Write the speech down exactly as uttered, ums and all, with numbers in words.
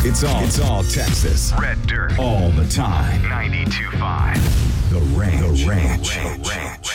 It's all, it's all Texas. Red Dirt. All the time. ninety-two point five. The Ranch. The Ranch.